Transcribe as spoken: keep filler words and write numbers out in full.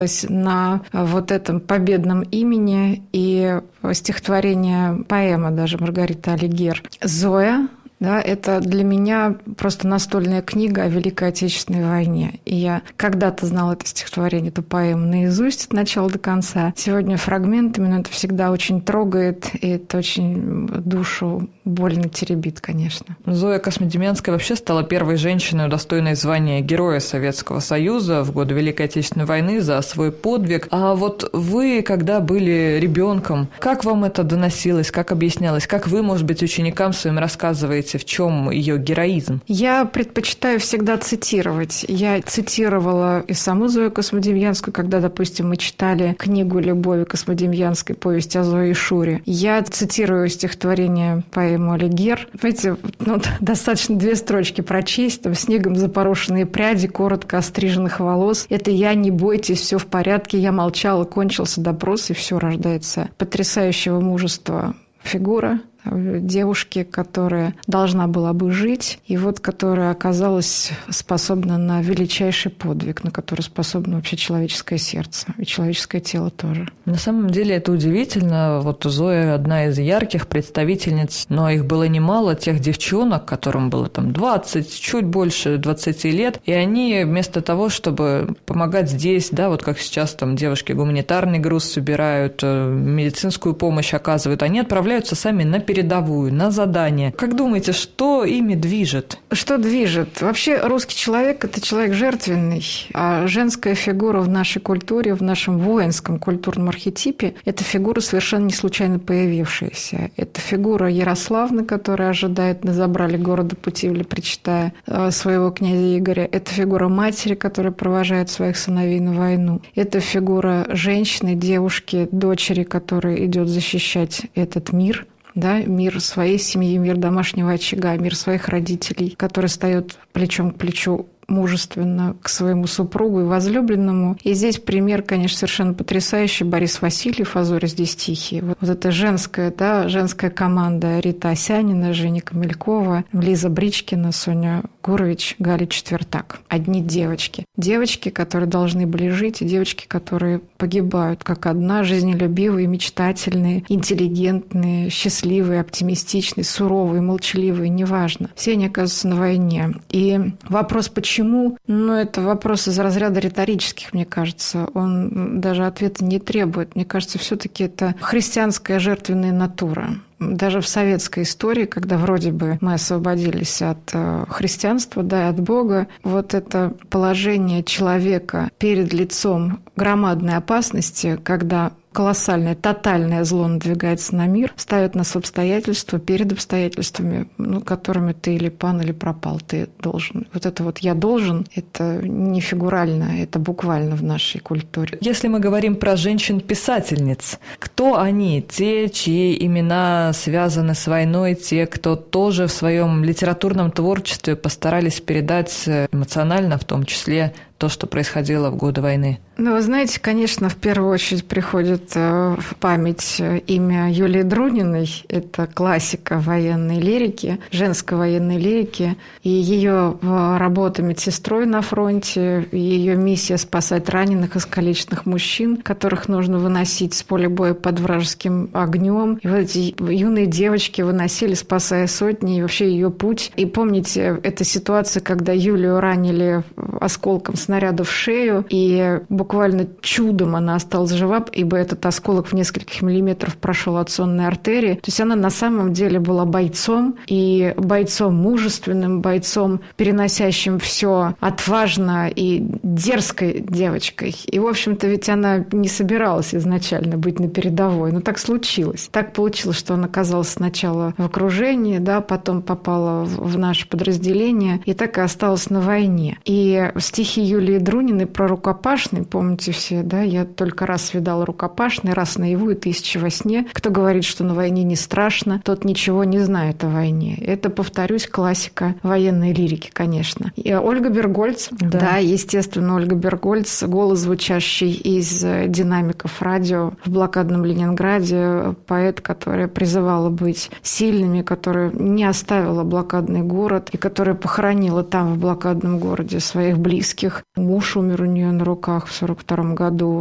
на вот этом победном имени, и стихотворение, поэма даже Маргариты Алигер «Зоя». Да, это для меня просто настольная книга о Великой Отечественной войне. И я когда-то знала это стихотворение, эту поэму наизусть от начала до конца. Сегодня фрагментами, но это всегда очень трогает, и это очень душу больно теребит, конечно. Зоя Космодемьянская вообще стала первой женщиной, удостоенной звания Героя Советского Союза в годы Великой Отечественной войны за свой подвиг. А вот вы, когда были ребенком, как вам это доносилось, как объяснялось, как вы, может быть, ученикам своим рассказываете, в чем ее героизм? Я предпочитаю всегда цитировать. Я цитировала и саму Зою Космодемьянскую, когда, допустим, мы читали книгу Любови Космодемьянской «Повесть о Зое и Шуре». Я цитирую стихотворение, поэму Алигер. Знаете, ну, достаточно две строчки прочесть. Там «Снегом запорошенные пряди, коротко остриженных волос. Это я, не бойтесь, все в порядке. Я молчала, кончился допрос, и все рождается». Потрясающего мужества фигура девушки, которая должна была бы жить, и вот которая оказалась способна на величайший подвиг, на который способно вообще человеческое сердце и человеческое тело тоже. На самом деле это удивительно. Вот Зоя одна из ярких представительниц, но их было немало, тех девчонок, которым было там двадцать, чуть больше двадцати лет, и они вместо того, чтобы помогать здесь, да, вот как сейчас там девушки гуманитарный груз собирают, медицинскую помощь оказывают, они отправляются сами на передовую, на задание. Как думаете, что ими движет? Что движет? Вообще русский человек – это человек жертвенный, а женская фигура в нашей культуре, в нашем воинском культурном архетипе – это фигура совершенно не случайно появившаяся. Это фигура Ярославны, которая ожидает на забрали города Путивля, причитая своего князя Игоря. Это фигура матери, которая провожает своих сыновей на войну. Это фигура женщины, девушки, дочери, которая идет защищать этот мир. Да, мир своей семьи, мир домашнего очага, мир своих родителей, который встает плечом к плечу мужественно к своему супругу и возлюбленному. И здесь пример, конечно, совершенно потрясающий. Борис Васильев, «А зори здесь тихие». Вот, вот эта женская, да, женская команда: Рита Осянина, Женя Камелькова, Лиза Бричкина, Соня Гурович, Галя Четвертак. Одни девочки. Девочки, которые должны были жить, и девочки, которые погибают как одна, жизнелюбивые, мечтательные, интеллигентные, счастливые, оптимистичные, суровые, молчаливые, неважно. Все они оказываются на войне. И вопрос, почему? Ну, это вопрос из разряда риторических, мне кажется. Он даже ответа не требует. Мне кажется, все-таки это христианская жертвенная натура. Даже в советской истории, когда вроде бы мы освободились от христианства, да, от Бога, вот это положение человека перед лицом громадной опасности, когда колоссальное, тотальное зло надвигается на мир, ставит нас в обстоятельства, перед обстоятельствами, ну, которыми ты или пан, или пропал, ты должен. Вот это вот «я должен» — это не фигурально, это буквально в нашей культуре. Если мы говорим про женщин-писательниц, кто они? Те, чьи имена связаны с войной, те, кто тоже в своем литературном творчестве постарались передать эмоционально, в том числе, то, что происходило в годы войны? Ну, вы знаете, конечно, в первую очередь приходит в память имя Юлии Друниной. Это классика военной лирики, женской военной лирики. И ее работа медсестрой на фронте, ее миссия спасать раненых, искалеченных мужчин, которых нужно выносить с поля боя под вражеским огнем. И вот эти юные девочки выносили, спасая сотни, и вообще ее путь. И помните, эта ситуация, когда Юлию ранили осколком снаряда в шею, и буквально чудом она осталась жива, ибо этот осколок в нескольких миллиметров прошел от сонной артерии. То есть она на самом деле была бойцом, и бойцом мужественным, бойцом, переносящим все, отважно и дерзкой девочкой. И, в общем-то, ведь она не собиралась изначально быть на передовой, но так случилось. Так получилось, что она оказалась сначала в окружении, да, потом попала в наше подразделение, и так и осталась на войне. И стихи Юлии Друниной про рукопашный, помните все, да, я только раз видала рукопашный, раз наяву и тысячи во сне. Кто говорит, что на войне не страшно, тот ничего не знает о войне. Это, повторюсь, классика военной лирики, конечно. И Ольга Бергольц, да. да, естественно, Ольга Бергольц, голос, звучащий из динамиков радио в блокадном Ленинграде, поэт, которая призывала быть сильными, которая не оставила блокадный город и которая похоронила там, в блокадном городе, своих близких. Муж умер у нее на руках в сорок втором году